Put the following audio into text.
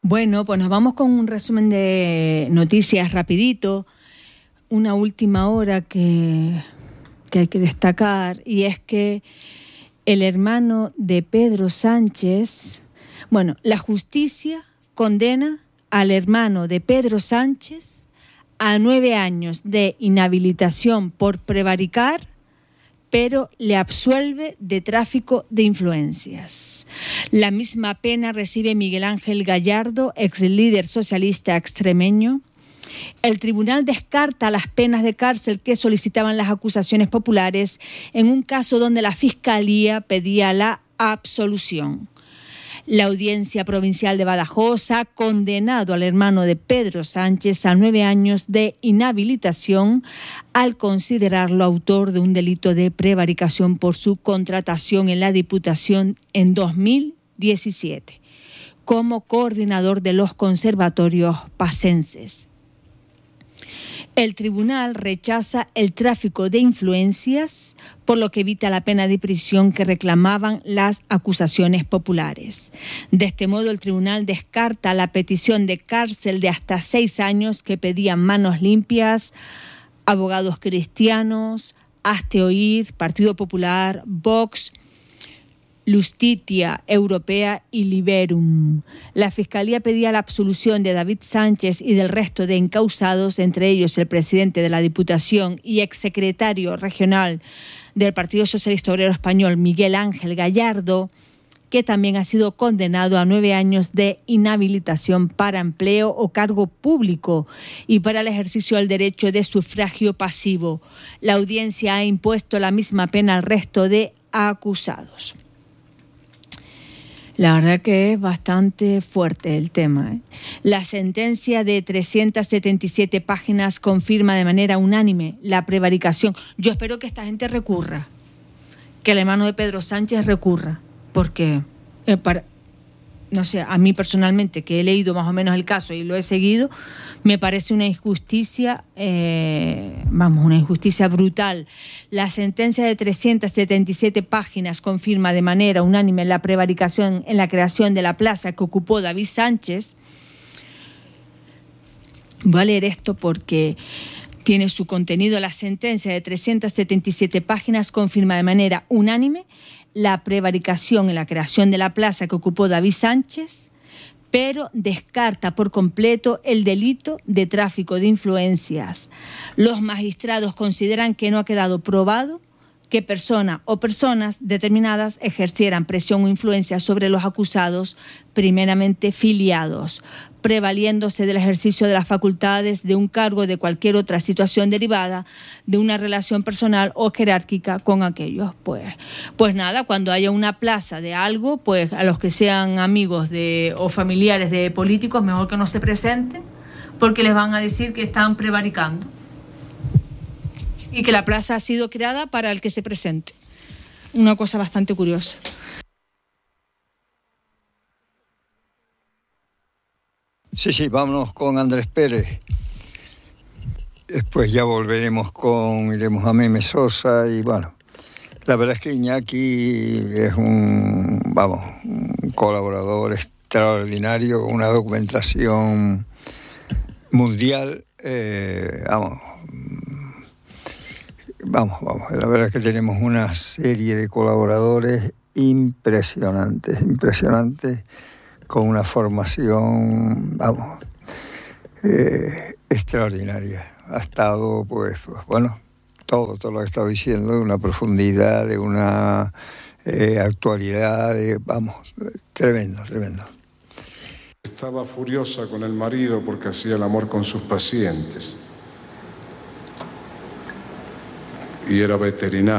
Bueno, pues nos vamos con un resumen de noticias rapidito. Una última hora que hay que destacar, y es que el hermano de Pedro Sánchez, bueno, la justicia condena al hermano de Pedro Sánchez a 9 años de inhabilitación por prevaricar, pero le absuelve de tráfico de influencias. La misma pena recibe Miguel Ángel Gallardo, ex líder socialista extremeño. El tribunal descarta las penas de cárcel que solicitaban las acusaciones populares en un caso donde la Fiscalía pedía la absolución. La Audiencia Provincial de Badajoz ha condenado al hermano de Pedro Sánchez a 9 años de inhabilitación al considerarlo autor de un delito de prevaricación por su contratación en la Diputación en 2017 como coordinador de los conservatorios pacenses. El tribunal rechaza el tráfico de influencias, por lo que evita la pena de prisión que reclamaban las acusaciones populares. De este modo, el tribunal descarta la petición de cárcel de hasta 6 años que pedían Manos Limpias, Abogados Cristianos, Hazte Oír, Partido Popular, Vox, Justicia Europea y Liberum. La Fiscalía pedía la absolución de David Sánchez y del resto de encausados, entre ellos el presidente de la Diputación y exsecretario regional del Partido Socialista Obrero Español, Miguel Ángel Gallardo, que también ha sido condenado a 9 años de inhabilitación para empleo o cargo público y para el ejercicio del derecho de sufragio pasivo. La audiencia ha impuesto la misma pena al resto de acusados. La verdad que es bastante fuerte el tema, ¿eh? La sentencia de 377 páginas confirma de manera unánime la prevaricación. Yo espero que esta gente recurra, que el hermano de Pedro Sánchez recurra, porque no sé, a mí personalmente, que he leído más o menos el caso y lo he seguido, me parece una injusticia, una injusticia brutal. La sentencia de 377 páginas confirma de manera unánime la prevaricación en la creación de la plaza que ocupó David Sánchez. Voy a leer esto porque tiene su contenido. La sentencia de 377 páginas confirma de manera unánime la prevaricación en la creación de la plaza que ocupó David Sánchez, pero descarta por completo el delito de tráfico de influencias. Los magistrados consideran que no ha quedado probado que persona o personas determinadas ejercieran presión o influencia sobre los acusados primeramente filiados, prevaliéndose del ejercicio de las facultades de un cargo de cualquier otra situación derivada de una relación personal o jerárquica con aquellos. Pues nada, cuando haya una plaza de algo, pues a los que sean amigos o familiares de políticos, mejor que no se presenten, porque les van a decir que están prevaricando y que la plaza ha sido creada para el que se presente. Una cosa bastante curiosa. Sí, vámonos con Andrés Pérez. Después ya iremos a Meme Sosa y bueno, la verdad es que Iñaki es un colaborador extraordinario, con una documentación mundial, la verdad es que tenemos una serie de colaboradores impresionantes, con una formación, extraordinaria. Ha estado, todo lo que he estado diciendo, de una profundidad, de una actualidad, tremendo. Estaba furiosa con el marido porque hacía el amor con sus pacientes. Y era veterinaria.